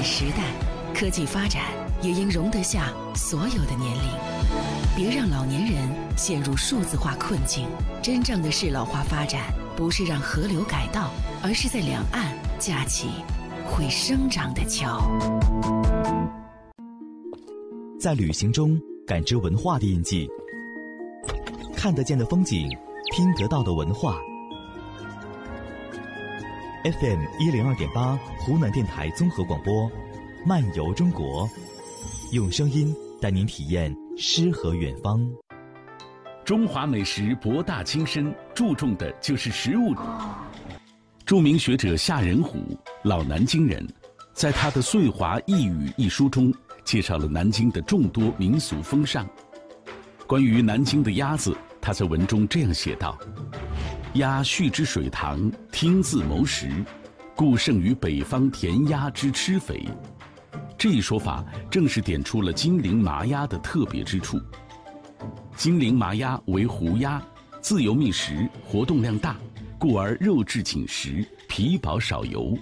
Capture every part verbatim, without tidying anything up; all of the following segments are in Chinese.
时代，科技发展也应容得下所有的年龄。别让老年人陷入数字化困境。真正的适老化发展，不是让河流改道，而是在两岸架起会生长的桥。 在旅行中感知文化的印记，看得见的风景，听得到的文化。F M 一零二点八，湖南电台综合广播，漫游中国，用声音带您体验诗和远方。 中华美食博大精深，注重的就是食物。著名学者夏仁虎，老南京人，在他的《岁华异语》一书中，介绍了南京的众多民俗风尚。关于南京的鸭子，他在文中这样写道：鸭畜之水塘，听自谋食，故胜于北方田鸭之吃肥。这一说法正是点出了金陵麻鸭的特别之处。金陵麻鸭为胡鸭，自由觅食，活动量大，故而肉质紧实，皮薄少油。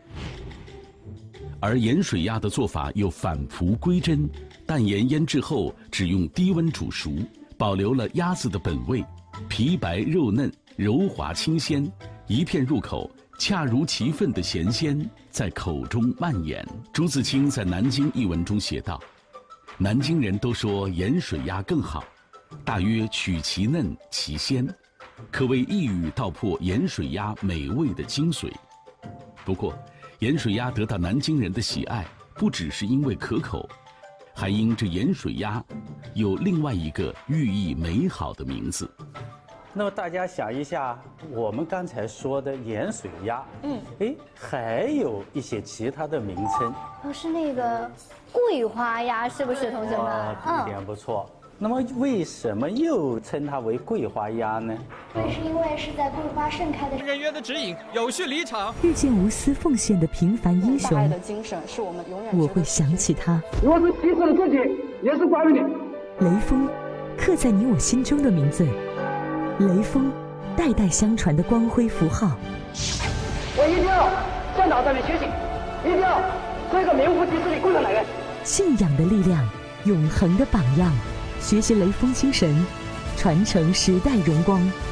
而盐水鸭的做法又返璞归真，淡盐腌制后只用低温煮熟，保留了鸭子的本味，皮白肉嫩，柔滑清鲜，一片入口，恰如其分的咸鲜在口中蔓延。朱自清在《南京》一文中写道：南京人都说盐水鸭更好，大约取其嫩其鲜，可谓一语道破盐水鸭美味的精髓。不过盐水鸭得到南京人的喜爱，不只是因为可口，还因这盐水鸭有另外一个寓意美好的名字。 那么大家想一下，我们刚才说的盐水鸭，嗯，哎，还有一些其他的名称。 哦，是那个桂花鸭，是不是，同学们？ 啊，这一点不错。那么为什么又称它为桂花鸭呢？ 这是因为是在桂花盛开的人员的指引，有序离场。 日渐无私奉献的平凡英雄， 大爱的精神是我们永远。 我会想起他。 我是提出了自己，也是关于你。 雷锋，刻在你我心中的名字。雷锋，代代相传的光辉符号。 我一定要向脑袋里学习，一定要做一个名副其实的共产党人。 信仰的力量，永恒的榜样。学习雷锋精神，传承时代荣光。